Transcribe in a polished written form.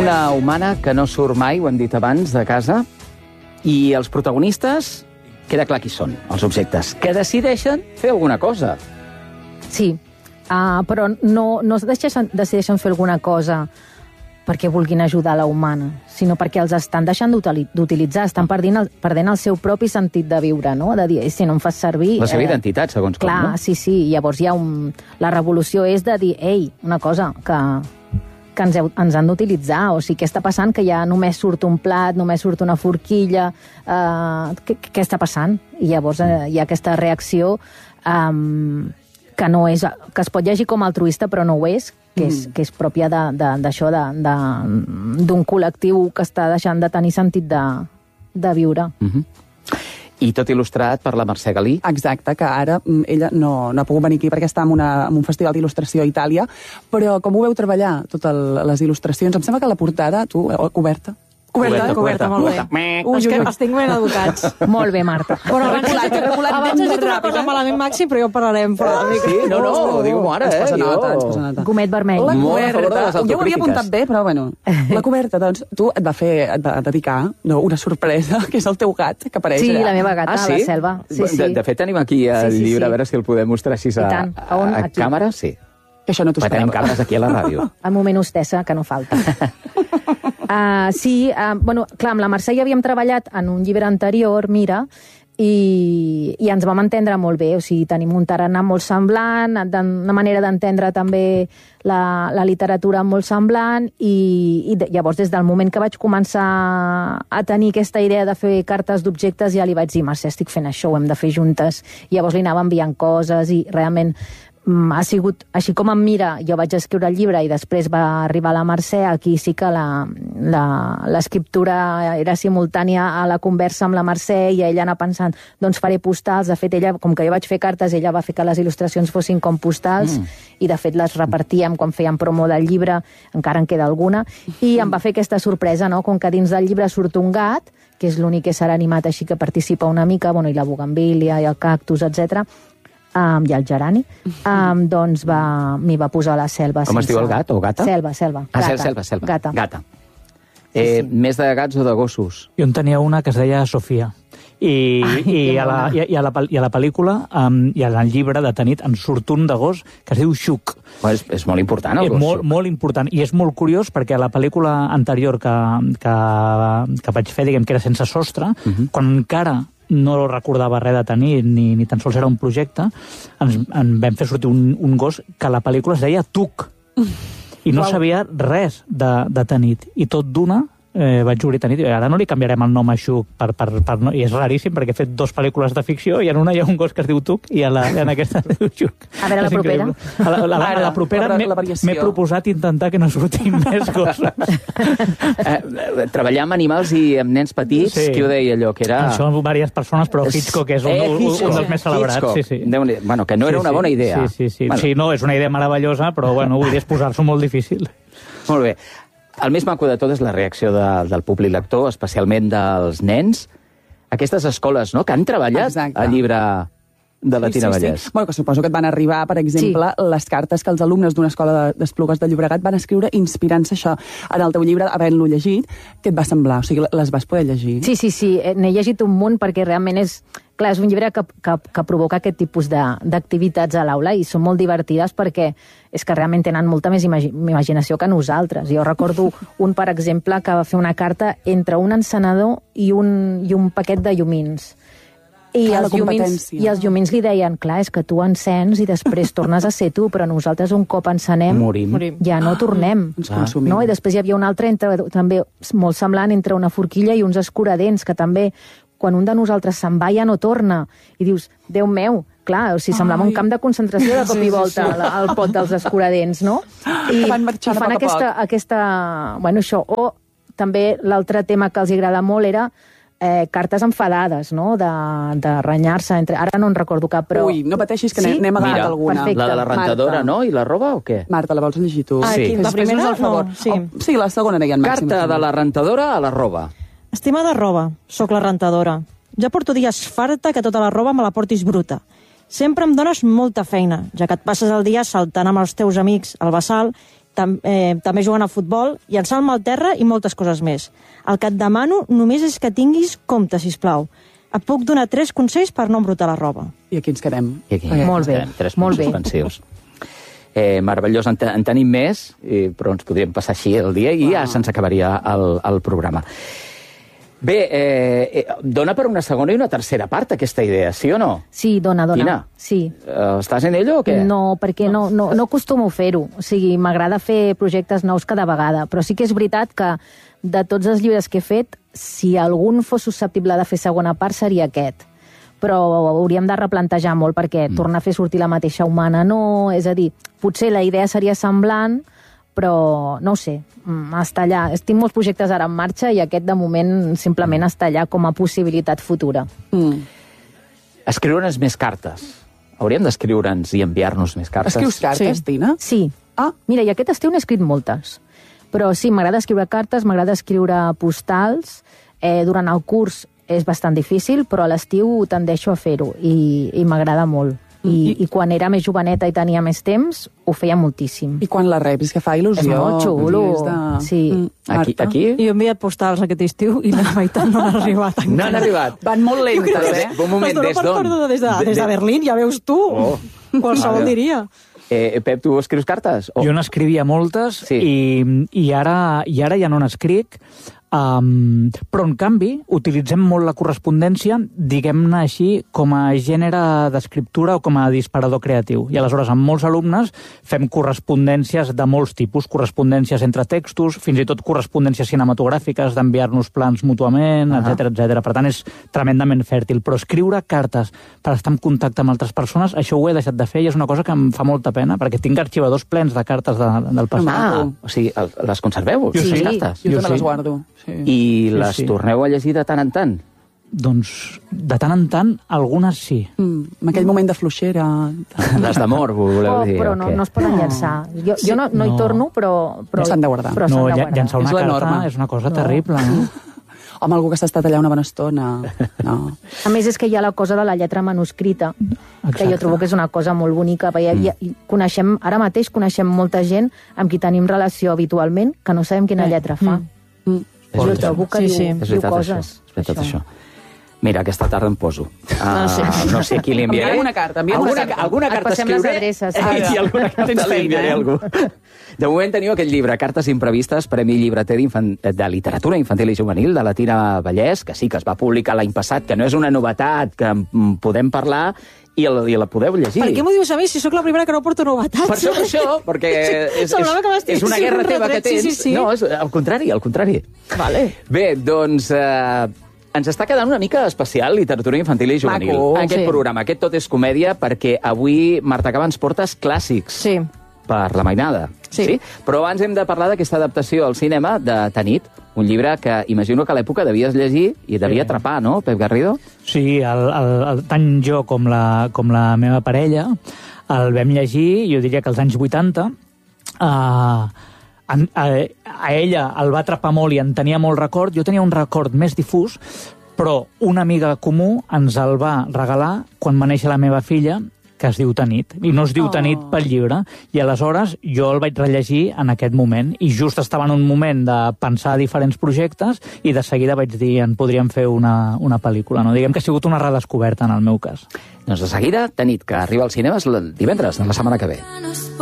Una humana que no surt mai, ho hem dit abans, de casa, i els protagonistes, queda clar qui són, els objectes, que decideixen fer alguna cosa. Sí, però no decideixen fer alguna cosa perquè vulguin ajudar la humana, sinó perquè els estan deixant d'utilitzar, estan perdent el seu propi sentit de viure, no? De dir, si no em fas servir... La seva identitat, segons com, no? Clar, sí. Llavors hi ha la revolució és de dir, ei, una cosa, que ens han d'utilitzar, o sigui, què està passant? Que ja només surt un plat, només surt una forquilla... Què està passant? I llavors hi ha aquesta reacció que no és... que es pot llegir com altruista, però no ho és, que és pròpia d'això, d'un col·lectiu que està deixant de tenir sentit de viure. I tot il·lustrat per la Mercè Galí. Exacte, que ara ella no ha pogut venir aquí perquè està en un festival d'il·lustració a Itàlia, però com ho veu treballar, totes les il·lustracions? Em sembla que la portada, tu, coberta, molt bé. És que els tinc ben educats. Molt bé, Marta. Bueno, abans has dit una cosa malament, Maxi, però ja ho parlarem. Sí, no, digue-m'ho ara, ens posa nota. Gomet vermell. La coberta, jo ho havia apuntat bé, però bueno. La coberta, doncs, tu et va dedicar una sorpresa, que és el teu gat, que apareix allà. Sí, la meva gata, la Selva. De fet, tenim aquí el llibre, a veure si el podem mostrar així a càmera. Sí. Això no t'ho esperava. Tenim càmeres aquí a la ràdio. El moment hostessa, que no falta. Clar, amb la Mercè ja havíem treballat en un llibre anterior, Mira, i ens vam entendre molt bé, o sigui, tenim un tarannà molt semblant, una manera d'entendre també la literatura molt semblant, i llavors des del moment que vaig començar a tenir aquesta idea de fer cartes d'objectes ja li vaig dir, Mercè, estic fent això, ho hem de fer juntes, i llavors li anava enviant coses i realment ha sigut, així com em Mira, jo vaig escriure el llibre i després va arribar la Mercè, aquí sí que l'escriptura era simultània a la conversa amb la Mercè i ella anava pensant, doncs faré postals, de fet ella, com que jo vaig fer cartes, ella va fer que les il·lustracions fossin com postals i de fet les repartíem quan fèiem promo del llibre, encara en queda alguna, i em va fer aquesta sorpresa, no? Com que dins del llibre surt un gat, que és l'únic ésser animat així que participa una mica, bueno, i la bugambília i el cactus, etc. I el gerani, doncs m'hi va posar la Selva. Com es diu el gat o gata? Selva. Gata. Més de gats o de gossos? Jo en tenia una que es deia Sofia. I a la pel·lícula i en el llibre de Tanit en surt un de gos que es diu Xuc. És molt important el gos. Molt important. I és molt curiós perquè a la pel·lícula anterior que vaig fer, diguem que era sense sostre, quan encara no recordava res de Tanit, ni tan sols era un projecte, en vam fer sortir un gos que a la pel·lícula es deia Tuc. I no sabia res de Tanit. I tot d'una vaig obrir Tanit, i ara no li canviarem el nom a Xuc, i és raríssim perquè he fet 2 pel·lícules de ficció i en una hi ha un gos que es diu Tuc i en aquesta es diu Xuc. A veure, la propera. A la propera m'he proposat intentar que no surtin més gossos. Treballar amb animals i amb nens petits, qui ho deia allò? Que era... Això amb diverses persones, però Hitchcock és un dels més celebrats. Bueno, que no era una bona idea. Sí, no, és una idea meravellosa, però bueno, vull dir, és posar-s'ho molt difícil. Molt bé. El més maco de tot és la reacció del públic lector, especialment dels nens. Aquestes escoles, no?, que han treballat el llibre de la Tina Vallès. Bueno, que suposo que et van arribar, per exemple, les cartes que els alumnes d'una escola d'Esplugues de Llobregat van escriure inspirant-se això en el teu llibre, havent-lo llegit. Què et va semblar? O sigui, les vas poder llegir? Sí, n'he llegit un munt perquè realment és un llibre que provoca aquest tipus d'activitats a l'aula i són molt divertides perquè és que realment tenen molta més imaginació que nosaltres. Jo recordo un, per exemple, que va fer una carta entre un encenedor i un paquet de llumins. I els llumins li deien, clar, és que tu encens i després tornes a ser tu, però nosaltres un cop encenem ja no tornem. No? I després hi havia un altre, també molt semblant, entre una forquilla i uns escuradents, que també, quan un de nosaltres se'n va ja no torna. I dius, Déu meu, clar, o sigui, semblava un camp de concentració de cop i volta al pot dels escuradents, no? I fan aquesta... Bueno, això. O també l'altre tema que els agrada molt era cartes enfadades, no?, de renyar-se. Ara no en recordo cap, però... Ui, no pateixis, que n'hem agafat alguna. Perfecte. La de la rentadora, no? I la roba o què? Marta, la vols llegir tu? Sí. La primera? No, sí. Sí, la segona deien màxim. Carta de la rentadora a la roba. Estimada roba, sóc la rentadora. Ja porto dies farta que tota la roba me la portis bruta. Sempre em dones molta feina, ja que et passes el dia saltant amb els teus amics al bassal també juguen a futbol, llançar-me al terra i moltes coses més. El que et demano només és que tinguis compte, sisplau. Et puc donar 3 consells per no embrutar la roba. I aquí ens quedem. Molt bé, 3 molt bé. suspensius. Meravellós, en tenim més, però ens podríem passar així el dia i ja se'ns acabaria el programa. Bé, dona per una segona i una tercera part aquesta idea, sí o no? Sí, dona. Quina? Sí. Estàs en ello o què? No, perquè no acostumo a fer-ho. O sigui, m'agrada fer projectes nous cada vegada, però sí que és veritat que de tots els llibres que he fet, si algun fos susceptible de fer segona part seria aquest. Però hauríem de replantejar molt perquè tornar a fer sortir la mateixa humana no... És a dir, potser la idea seria semblant, però no ho sé, està allà. Tinc molts projectes ara en marxa i aquest de moment simplement està allà com a possibilitat futura. Escriure'ns més cartes. Hauríem d'escriure'ns i enviar-nos més cartes. Escrius cartes, Tina? Sí. Mira, i aquest estiu n'he escrit moltes. Però sí, m'agrada escriure cartes, m'agrada escriure postals. Durant el curs és bastant difícil, però a l'estiu tendeixo a fer-ho i m'agrada molt. I quan era més joveneta i tenia més temps, ho feia moltíssim. I quan la reps, que fa il·lusió. És molt xulo. Sí. Aquí? I jo he enviat postals aquest estiu i la meitat no han arribat encara. No han arribat. Van molt lentes, Un moment, des d'on? Des de Berlín, ja veus tu. Qualsevol diria. Pep, tu escrius cartes? Jo n'escrivia moltes i ara ja no n'escric, però en canvi utilitzem molt la correspondència, diguem-ne així, com a gènere d'escriptura o com a disparador creatiu. I aleshores amb molts alumnes fem correspondències de molts tipus, correspondències entre textos, fins i tot correspondències cinematogràfiques, d'enviar-nos plans mútuament, etc. Per tant, és tremendament fèrtil. Però escriure cartes per estar en contacte amb altres persones, això ho he deixat de fer i és una cosa que em fa molta pena, perquè tinc arxivadors plens de cartes del passat. O sigui, les conserveu? Jo sí. Cartes? Jo també les guardo. Sí. I les torneu a llegir de tant en tant? Doncs, de tant en tant, algunes sí. En aquell moment de fluixera. Les d'amor, voleu dir? Però no es poden llançar. Jo no hi torno, però s'han de guardar. No, llançar una carta és una cosa terrible, no? Home, algú que s'ha estat allà una bona estona. No. A més, és que hi ha la cosa de la lletra manuscrita, que jo trobo que és una cosa molt bonica. Ara mateix coneixem molta gent amb qui tenim relació habitualment que no sabem quina lletra fa. Jo trobo que diu coses. És veritat, això. Mira, aquesta tarda em poso. No sé a qui li enviaré. Alguna carta passem les adreces. I alguna carta li enviaré a algú. De moment teniu aquest llibre, Cartes imprevistes, Premi Llibreter de Literatura Infantil i Juvenil de la Tina Vallès, que sí que es va publicar l'any passat, que no és una novetat, que en podem parlar i la podeu llegir. Per què m'ho dius a mi si sóc la primera que no porto novetats? Per això, perquè és una guerra teva que tens. No, és al contrari. Vale. Bé, doncs... ens està quedant una mica especial literatura infantil i juvenil. Aquest programa, aquest Tot és comèdia, perquè avui, Marta Caba, ens portes clàssics per la mainada. Sí? Però abans hem de parlar d'aquesta adaptació al cinema de Tanit, un llibre que imagino que a l'època devies llegir i devia atrapar, no, Pep Garrido? Sí, tant jo com la meva parella el vam llegir, jo diria que als anys 80, a ella el va atrapar molt i en tenia molt record, jo tenia un record més difús, però una amiga comú ens el va regalar quan va néixer la meva filla, que es diu Tanit, i no es diu Tanit pel llibre, i aleshores jo el vaig rellegir en aquest moment, i just estava en un moment de pensar diferents projectes, i de seguida vaig dir, en podríem fer una pel·lícula, no? Diguem que ha sigut una redescoberta en el meu cas. Doncs de seguida, Tanit, que arriba als cinemes divendres de la setmana que ve.